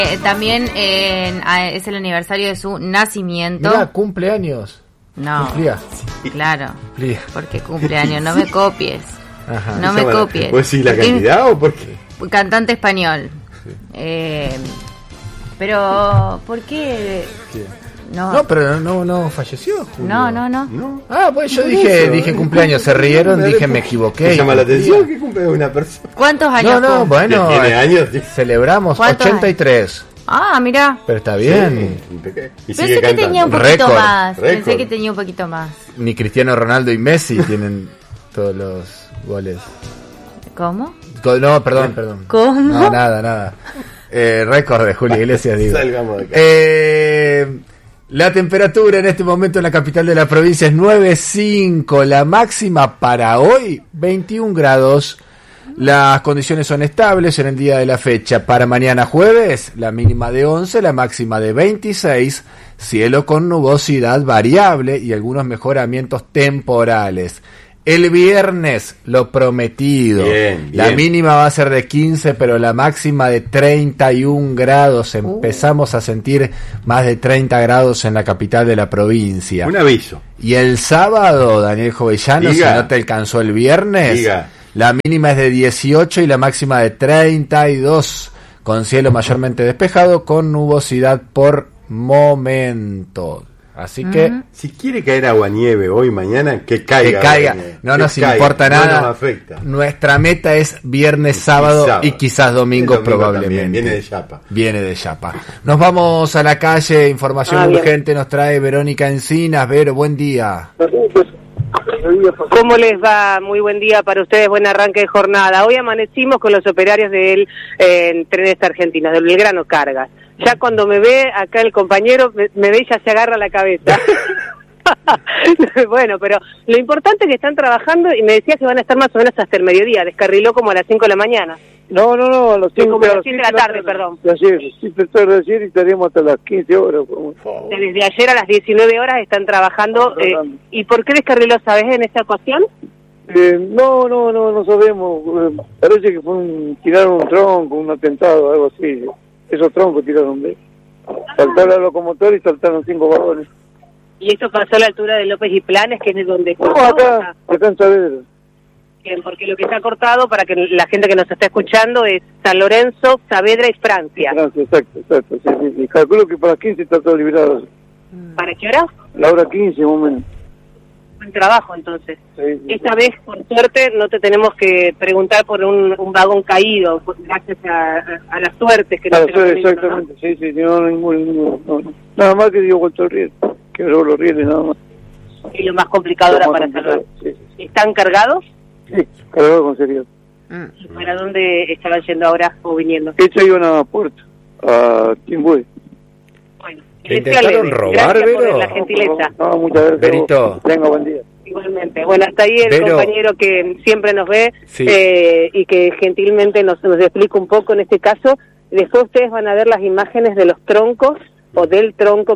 También es el aniversario de su nacimiento. Mira, cumpleaños. No, cumplía. Claro, Cumplía. porque cumpleaños, no me copies. Ajá. No me copies. ¿Pues sí la cantidad o por qué? Cantante español. Pero, ¿por qué? Sí. No, pero no falleció, Julio. No. Ah, pues yo dije cumpleaños, se rieron, dije me equivoqué. Me llama la atención que cumple una persona. ¿Cuántos años? Bueno, ¿Tiene años? celebramos 83. Ah, mira. Pero está bien. Y Pensé sigue que cantando. tenía un poquito Récord. más. Récord. Pensé que tenía un poquito más. Ni Cristiano Ronaldo y Messi tienen todos los goles. ¿Cómo? No, perdón. ¿Cómo? No, nada. Récord de Julio Iglesias, digo. Salgamos de acá. La temperatura en este momento en la capital de la provincia es 9.5. La máxima para hoy, 21 grados. Las condiciones son estables en el día de la fecha. Para mañana jueves, la mínima de 11, la máxima de 26. Cielo con nubosidad variable y algunos mejoramientos temporales. El viernes, lo prometido. Bien. La mínima va a ser de 15, pero la máxima de 31 grados. Empezamos a sentir más de 30 grados en la capital de la provincia. Un aviso. Y el sábado, Daniel Jovellano, Diga. si no te alcanzó el viernes, Diga. la mínima es de 18 y la máxima de 32, con cielo mayormente despejado, con nubosidad por momentos. Así que Si quiere caer agua nieve hoy, mañana, que caiga. que caiga, agua nieve. no Que nos caiga. importa No nada. nos afecta. Nuestra meta es viernes, sábado y quizás domingo, El domingo probablemente. también, viene de Yapa. Viene de Yapa. Nos vamos a la calle, información urgente nos trae Verónica Encinas. Vero, buen día. ¿Cómo les va? Muy buen día para ustedes, buen arranque de jornada. Hoy amanecimos con los operarios del Trenes Argentinos, del Belgrano Cargas. Ya cuando me ve acá el compañero, me ve y ya se agarra la cabeza. Bueno, pero lo importante es que están trabajando y me decía que van a estar más o menos hasta el mediodía, descarriló como a las 5 de la mañana. No, a las 5 como a las 7 de la tarde, perdón. De ayer, 7 de ayer y estaríamos hasta las 15 horas. Desde ayer a las 19 horas están trabajando. ¿Y por qué descarriló, sabes, en esta ocasión? No sabemos. Parece que tiraron un tronco, un atentado, algo así. Esos troncos tiraron, ¿ves? Saltaron la locomotora y saltaron 5 vagones. ¿Y esto pasó a la altura de López y Planes, que es de donde... No, acá en Saavedra. Bien, porque lo que está cortado, para que la gente que nos está escuchando, es San Lorenzo, Saavedra y Francia. Francia, exacto. Sí. Calculo que para las 15 está todo liberado. ¿Para qué hora? La hora 15, más o menos. Buen trabajo, entonces. Sí. Esta vez, por suerte, no te tenemos que preguntar por un vagón caído, gracias a las suertes que nos tenemos. Exactamente, ¿no? Sí, no, ninguno. Nada más que dio vuelto el riel, quebró los rieles, nada más. Y lo más complicado era para salvar. Sí. ¿Están cargados? Sí, cargado con seriedad. ¿Y para dónde estaban yendo ahora o viniendo? Ellos iban a Puerto, a Timbue. Bueno, ¿Te intentaron robar, gracias por Vero? la gentileza. No, muchas gracias. Verito. Tenga buen día. Igualmente. Bueno, hasta ahí el Vero. compañero que siempre nos ve Sí. y que gentilmente nos explica un poco en este caso. Después ustedes van a ver las imágenes de los troncos o del tronco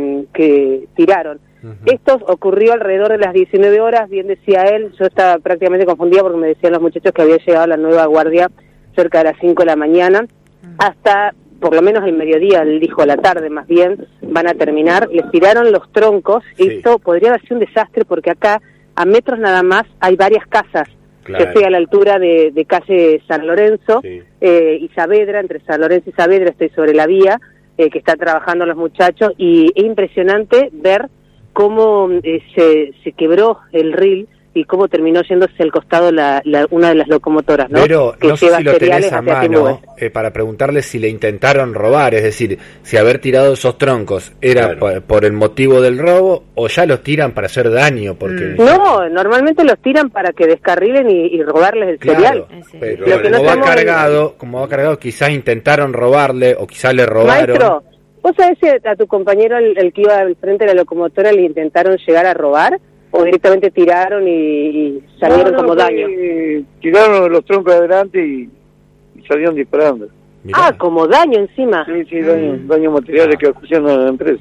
que tiraron. Esto ocurrió alrededor de las 19 horas, bien decía él, yo estaba prácticamente confundida porque me decían los muchachos que había llegado la nueva guardia cerca de las 5 de la mañana, hasta por lo menos el mediodía, él dijo a la tarde más bien, van a terminar, les tiraron los troncos. Sí. Esto podría haber sido un desastre porque acá, a metros nada más, hay varias casas. Claro. Yo estoy a la altura de calle San Lorenzo Sí. y Saavedra, entre San Lorenzo y Saavedra estoy sobre la vía que están trabajando los muchachos, y es impresionante ver cómo se quebró el riel y cómo terminó yéndose al costado una de las locomotoras, ¿no? Pero que no sé lleva si lo cereales tenés a hacia mano Timbúes. para preguntarle si le intentaron robar, es decir, si haber tirado esos troncos era Claro. por el motivo del robo o ya los tiran para hacer daño, porque No, normalmente los tiran para que descarrilen y robarles el cereal. claro, Sí. pero Lo que no como va sabemos cargado, quizás intentaron robarle o quizás le robaron. Maestro, ¿vos sabés si a tu compañero, el que iba al frente de la locomotora, le intentaron llegar a robar? ¿O directamente tiraron y salieron como daño? Tiraron los troncos adelante y salieron disparando. Mirá. Ah, como daño encima. Sí, daño materiales que acusaron a la empresa.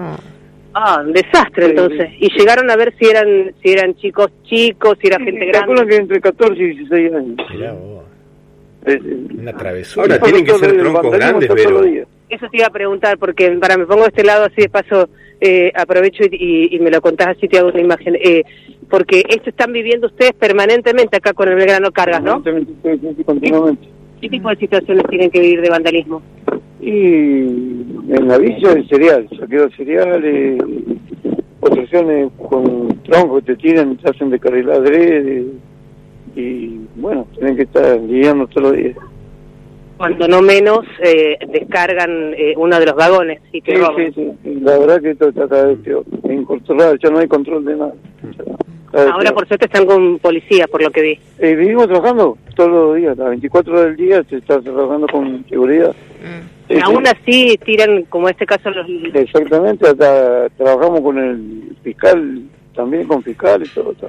Ah, un desastre Sí, entonces. sí. Y llegaron a ver si eran chicos, si era gente Calculan grande. que entre 14 y 16 años. Mirá vos, Es- una travesura. Ahora tienen que ser el troncos vandalismo grandes, está todos pero los días. Eso te iba a preguntar, porque me pongo de este lado así de paso, aprovecho y me lo contás así, te hago una imagen. Porque esto están viviendo ustedes permanentemente acá con el Belgrano Cargas, ¿no? Continuamente. ¿Qué tipo de situaciones tienen que vivir de vandalismo? Y en la villa el cereal, saqueo de cereales, posiciones con troncos que te tiran y te hacen descarrilar adrede, y bueno, tienen que estar lidiando todos los días. Cuando no menos descargan uno de los vagones y que roban. Sí. La verdad que esto está cada vez peor, incontrolable, ya no hay control de nada. Ahora por suerte están con policías, por lo que vi. Vivimos trabajando todos los días, las 24 horas del día se está trabajando con seguridad. Aún así tiran, como este caso, los... Exactamente, hasta trabajamos con el fiscal, también con fiscal y todo.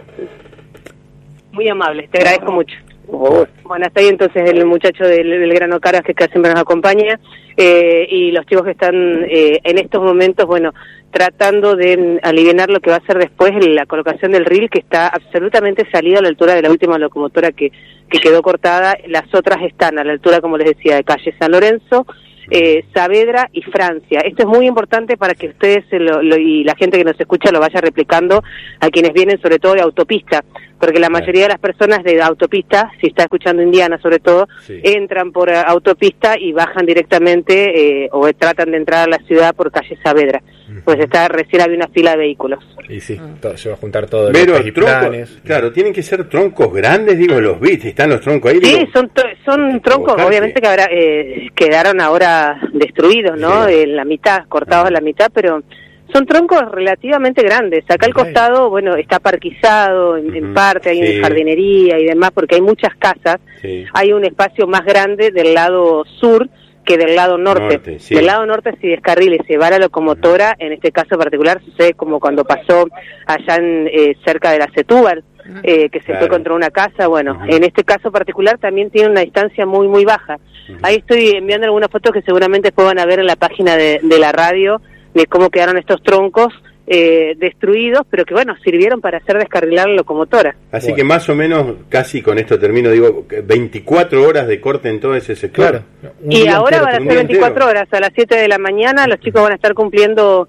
Muy amable, te agradezco mucho. Por favor. Bueno, hasta ahí entonces el muchacho del Belgrano Cargas que siempre nos acompaña, y los chicos que están en estos momentos, bueno, tratando de aliviar lo que va a ser después la colocación del riel, que está absolutamente salido a la altura de la última locomotora que quedó cortada. Las otras están a la altura, como les decía, de calle San Lorenzo, Saavedra y Francia. Esto es muy importante para que ustedes y la gente que nos escucha lo vaya replicando a quienes vienen sobre todo de autopista, porque la mayoría de las personas de autopista, si está escuchando Indiana sobre todo, entran por autopista y bajan directamente o tratan de entrar a la ciudad por calle Saavedra. Pues recién había una fila de vehículos. Y sí, se va a juntar todo. Pero los planes. Claro, tienen que ser troncos grandes, digo, los viste, están los troncos ahí. Sí, digo, son troncos, obviamente que ahora quedaron ahora destruidos, ¿no? Sí. En la mitad, cortados a la mitad, pero son troncos relativamente grandes. Acá al costado, bueno, está parquizado en parte, hay jardinería y demás, porque hay muchas casas. Sí. Hay un espacio más grande del lado sur que del lado norte. Sí. Del lado norte, si descarrila y se va la locomotora, en este caso particular sucede como cuando pasó allá cerca de la Setúbal, que se fue contra una casa. Bueno, en este caso particular también tiene una distancia muy, muy baja. Ahí estoy enviando algunas fotos que seguramente después van a ver en la página de la radio, de cómo quedaron estos troncos destruidos, pero que bueno, sirvieron para hacer descarrilar la locomotora. Así que más o menos, casi con esto termino, digo, 24 horas de corte en todo ese sector. Claro. Y ahora van a ser 24 horas, a las 7 de la mañana los chicos van a estar cumpliendo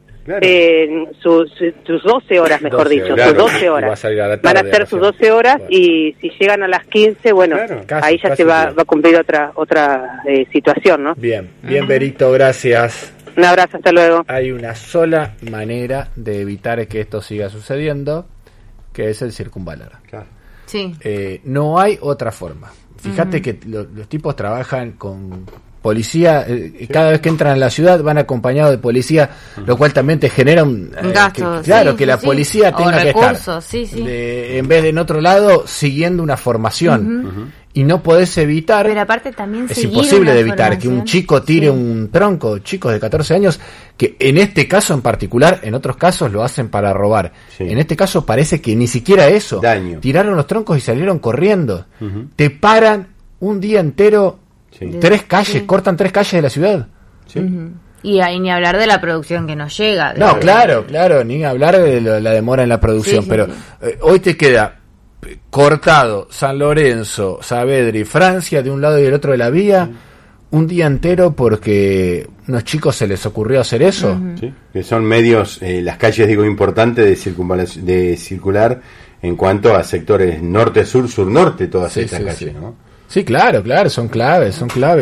sus 12 horas, mejor dicho, sus 12 horas. Van a hacer sus 12 horas y si llegan a las 15, bueno, ahí ya se va a cumplir otra situación, ¿no? Bien, Berito, gracias. Un abrazo, hasta luego. Hay una sola manera de evitar que esto siga sucediendo, que es el circunvalar. Claro. Sí. No hay otra forma. Fíjate que los tipos trabajan con policía, cada vez que entran a la ciudad van acompañados de policía, lo cual también te genera un gasto. Que la policía tenga que estar en vez de en otro lado siguiendo una formación. Y no podés evitar, pero aparte también es imposible de evitar que un chico tire un tronco, chicos de 14 años, que en este caso en particular, en otros casos lo hacen para robar. En este caso parece que ni siquiera eso. Tiraron los troncos y salieron corriendo. Te paran un día entero, 3 calles, cortan 3 calles de la ciudad. Y ahí ni hablar de la producción que nos llega. No, claro, ni hablar de la demora en la producción, pero hoy te queda cortado San Lorenzo, Saavedra y Francia de un lado y del otro de la vía, un día entero porque unos chicos se les ocurrió hacer eso. Que son medios, las calles, digo, importantes de circular en cuanto a sectores norte-sur, sur-norte, todas estas calles, ¿no? Sí, claro, son claves.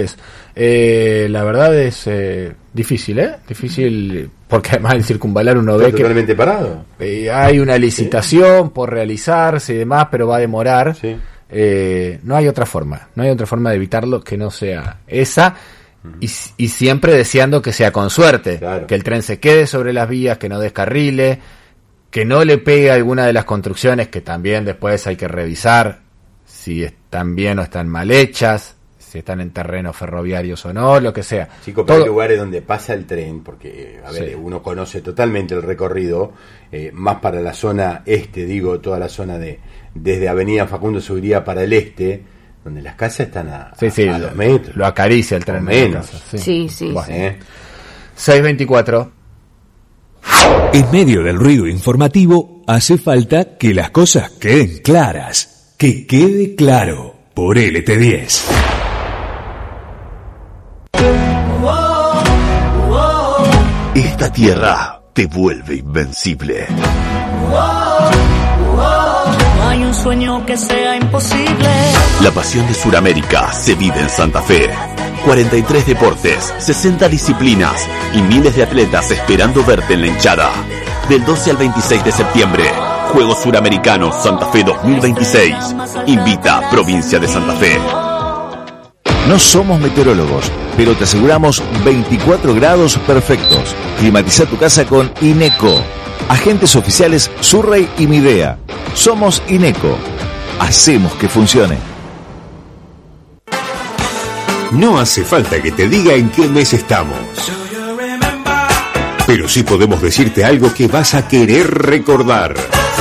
La verdad es difícil, Difícil, porque además el circunvalar uno ve totalmente parado. Hay una licitación por realizarse y demás, pero va a demorar. No hay otra forma de evitarlo que no sea esa, y siempre deseando que sea con suerte, que el tren se quede sobre las vías, que no descarrile, que no le pegue a alguna de las construcciones, que también después hay que revisar si están bien o están mal hechas, si están en terrenos ferroviarios o no, lo que sea. Chicos, pero hay lugares donde pasa el tren, porque, uno conoce totalmente el recorrido, más para la zona este, digo, toda la zona desde Avenida Facundo Subiría para el este, donde las casas están a 2 metros. Lo acaricia el tren. Menos. Sí. 6:24. En medio del ruido informativo, hace falta que las cosas queden claras. Que quede claro por LT10. Esta tierra te vuelve invencible. No hay un sueño que sea imposible. La pasión de Sudamérica se vive en Santa Fe. 43 deportes, 60 disciplinas y miles de atletas esperando verte en la hinchada. Del 12 al 26 de septiembre, Juegos Suramericanos Santa Fe 2026. Invita Provincia de Santa Fe. No somos meteorólogos, pero te aseguramos 24 grados perfectos. Climatiza tu casa con INECO. Agentes oficiales Surrey y Midea. Somos INECO. Hacemos que funcione. No hace falta que te diga en qué mes estamos. Pero sí podemos decirte algo que vas a querer recordar.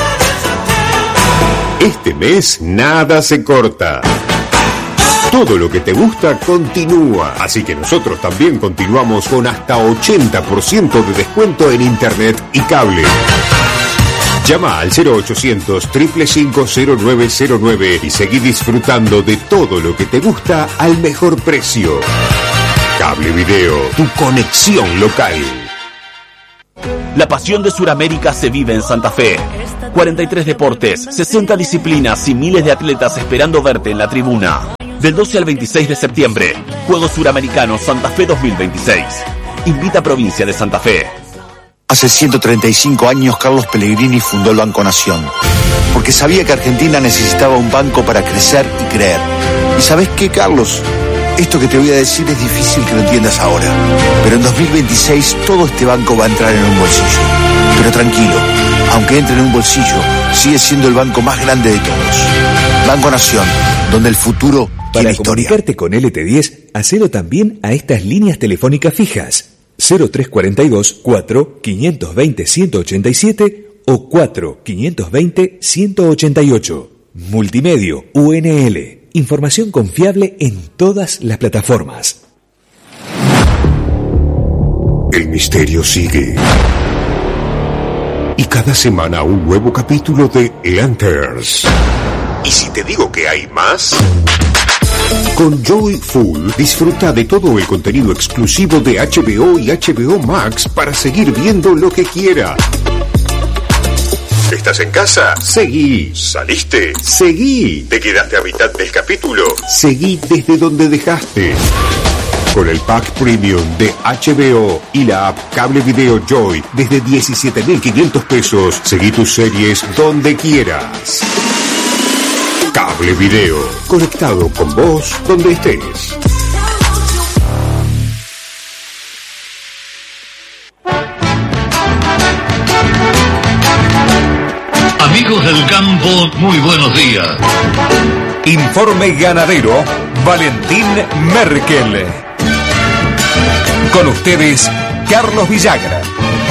Este mes nada se corta. Todo lo que te gusta continúa, así que nosotros también continuamos con hasta 80% de descuento en internet y cable. Llama al 0800-555-0909 y seguí disfrutando de todo lo que te gusta al mejor precio. Cable Video, tu conexión local. La pasión de Sudamérica se vive en Santa Fe. 43 deportes, 60 disciplinas y miles de atletas esperando verte en la tribuna. Del 12 al 26 de septiembre, Juegos Suramericanos Santa Fe 2026. Invita a Provincia de Santa Fe. Hace 135 años Carlos Pellegrini fundó el Banco Nación, porque sabía que Argentina necesitaba un banco para crecer y creer. ¿Y sabés qué, Carlos? Esto que te voy a decir es difícil que lo entiendas ahora, pero en 2026 todo este banco va a entrar en un bolsillo. Pero tranquilo, aunque entre en un bolsillo, sigue siendo el banco más grande de todos. Banco Nación, donde el futuro Para tiene historia. comunicarte con LT10, hacelo también a estas líneas telefónicas fijas. 0342 4 520 187 o 4 520 188. Multimedio UNL. Información confiable en todas las plataformas. El misterio sigue. Y cada semana un nuevo capítulo de Lanterns. ¿Y si te digo que hay más? Con Joyful disfruta de todo el contenido exclusivo de HBO y HBO Max para seguir viendo lo que quiera. ¿Estás en casa? Seguí. ¿Saliste? Seguí. ¿Te quedaste a mitad del capítulo? Seguí desde donde dejaste. Con el pack premium de HBO y la app Cable Video Joy desde 17.500 pesos, seguí tus series donde quieras. Cable Video, conectado con vos donde estés. Amigos del campo, muy buenos días. Informe ganadero, Valentín Merkel. Con ustedes, Carlos Villagra.